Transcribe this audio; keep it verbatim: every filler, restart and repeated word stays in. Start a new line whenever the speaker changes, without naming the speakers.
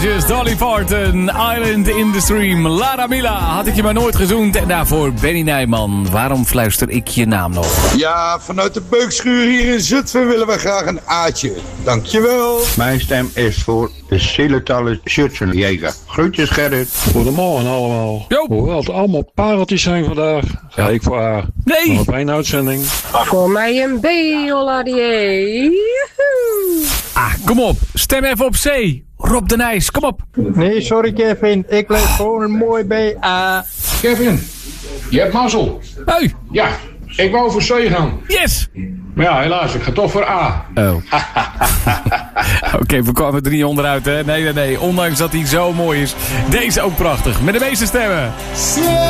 Rogers, Dolly Parton, Island in the Stream, Lara Mila, had ik je maar nooit gezoend. En daarvoor Benny Nijman. Waarom fluister ik je naam nog?
Ja, vanuit de Beukschuur hier in Zutphen willen we graag een Aatje. Dankjewel.
Mijn stem is voor de Seeletalle Schützenjäger. Groetjes Gerrit.
Goedemorgen allemaal.
Jo.
Hoewel het allemaal pareltjes zijn vandaag, ga ik voor A.
Nee.
Nog één uitzending.
Voor mij een B, Holladier.
Ah, kom op. Stem even op C. Rob de Nijs, kom op.
Nee, sorry Kevin. Ik lees gewoon een mooi B A.
Kevin, je hebt mazzel.
Hey.
Ja, ik wou voor C gaan.
Yes.
Maar ja, helaas, ik ga toch voor A.
Oh. Oké, okay, we kwamen er niet onderuit, hè? Nee, nee, nee. Ondanks dat hij zo mooi is. Deze ook prachtig. Met de meeste stemmen.